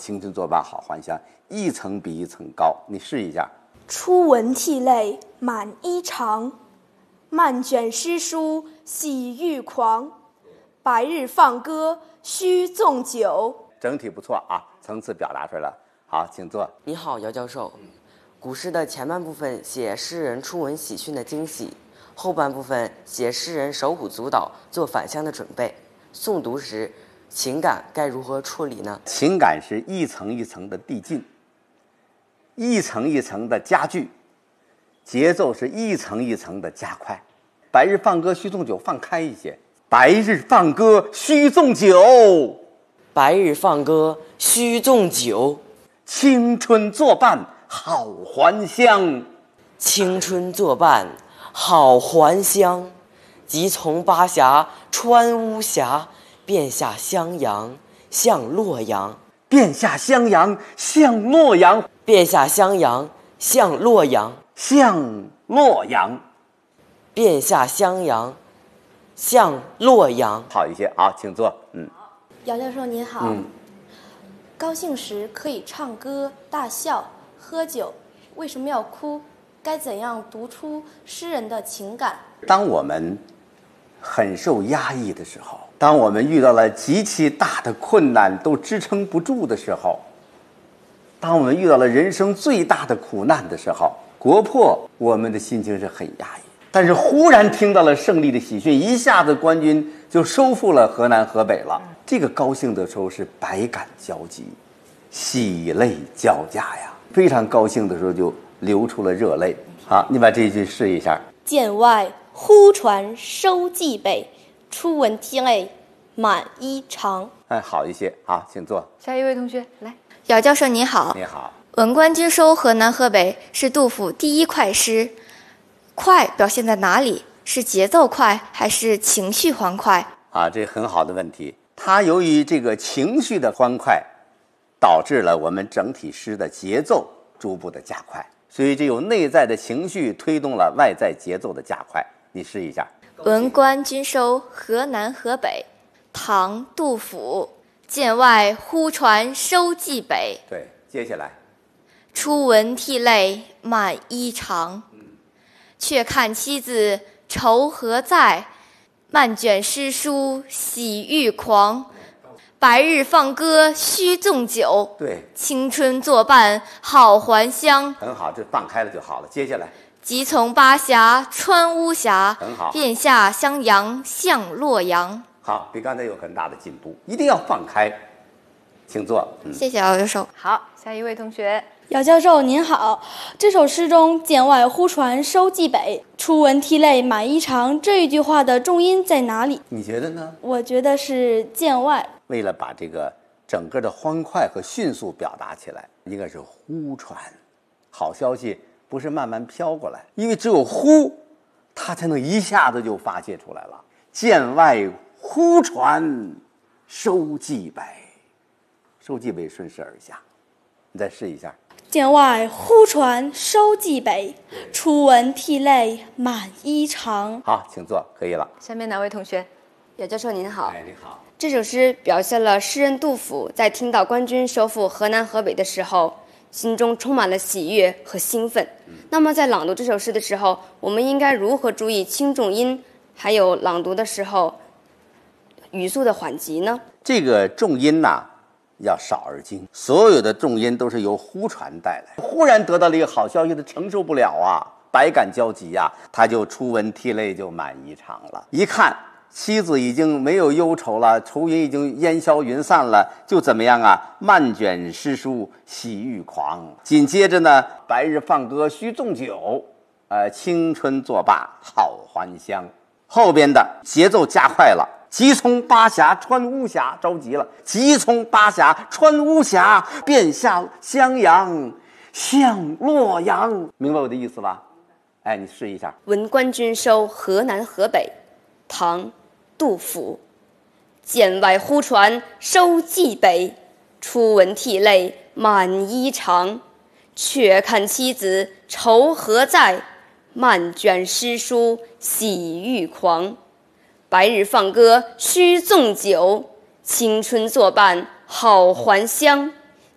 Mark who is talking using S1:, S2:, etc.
S1: 青春作伴好还乡，一层比一层高。你试一下。
S2: 初闻涕泪满衣裳，漫卷诗书喜欲狂。白日放歌须纵酒。
S1: 整体不错啊，层次表达出来了。好，请坐。
S3: 你好，姚教授。古诗的前半部分写诗人初闻喜讯的惊喜，后半部分写诗人手舞足蹈做返乡的准备。诵读时，情感该如何处理呢？
S1: 情感是一层一层的递进，一层一层的加剧，节奏是一层一层的加快。白日放歌须纵酒，放开一些。白日放歌须纵酒，
S3: 白日放歌须纵酒，
S1: 青春作伴好还乡。
S3: 青春作伴好还乡。即从巴峡穿巫峡，便下襄阳向洛阳。
S1: 便下襄阳向洛阳。
S3: 便下襄阳向洛阳。
S1: 向洛阳。
S3: 便下襄阳向洛阳。
S1: 好一些，好，请坐。
S2: 姚教授您好。高兴时可以唱歌、大笑、喝酒，为什么要哭？该怎样读出诗人的情感？
S1: 当我们很受压抑的时候，当我们遇到了极其大的困难都支撑不住的时候，当我们遇到了人生最大的苦难的时候，国破我们的心情是很压抑。但是忽然听到了胜利的喜讯，一下子官军就收复了河南河北了，这个高兴的时候是百感交集，喜泪交加呀，非常高兴的时候就流出了热泪。好，你把这一句试一下。
S2: 剑外忽传收蓟北，初闻涕泪满衣裳。
S1: 好一些。好，请坐。
S4: 下一位同学来。
S5: 姚教授你好。
S1: 你好。
S5: 文官军收河南河北是杜甫第一快诗，快表现在哪里？是节奏快还是情绪欢快？
S1: 这很好的问题。它由于这个情绪的欢快，导致了我们整体诗的节奏逐步的加快，所以这有内在的情绪推动了外在节奏的加快。你试一下。
S5: 文官军收河南河北，唐·杜甫。剑外忽传收蓟北。
S1: 对，接下来。
S5: 初闻涕泪满衣裳，却看妻子愁何在？漫卷诗书喜欲狂。白日放歌须纵酒，
S1: 对，
S5: 青春作伴好还乡。
S1: 很好，这放开了就好了。接下来。
S5: 即从巴峡穿巫峡，
S1: 很好，
S5: 便下襄阳向洛阳。
S1: 好，比刚才有很大的进步，一定要放开。请坐。
S5: 谢谢姚教授。
S4: 好，下一位同学。
S2: 姚教授您好，这首诗中剑外忽传收蓟北，初闻涕泪满衣裳，这一句话的重音在哪里？
S1: 你觉得呢？
S2: 我觉得是剑外。
S1: 为了把这个整个的欢快和迅速表达起来，应该是忽传。好消息不是慢慢飘过来，因为只有忽，它才能一下子就发泄出来了。剑外忽传收蓟北，收蓟北顺势而下。你再试一下。
S2: 剑外忽传收蓟北，初闻涕泪满衣裳。
S1: 好，请坐，可以了。
S4: 下面哪位同学？
S6: 姚教授您好。
S1: 你好。
S6: 这首诗表现了诗人杜甫在听到官军收复河南河北的时候，心中充满了喜悦和兴奋。那么在朗读这首诗的时候，我们应该如何注意轻重音，还有朗读的时候语速的缓急呢？
S1: 这个重音要少而精，所有的重音都是由忽传带来。忽然得到了一个好消息，他承受不了百感交集他就初闻涕泪就满衣裳了。一看妻子已经没有忧愁了，愁云已经烟消云散了，就怎么样漫卷诗书喜欲狂。紧接着呢，白日放歌须纵酒，青春作罢好还乡。后边的节奏加快了。即从巴峡穿巫峡，着急了。即从巴峡穿巫峡，便下襄阳向洛阳。明白我的意思吧？你试一下。
S6: 文官军收河南河北，唐·杜甫。剑外忽传收蓟北，初闻涕泪满衣裳。却看妻子愁何在？漫卷诗书喜欲狂。白日放歌须纵酒，青春作伴好还乡。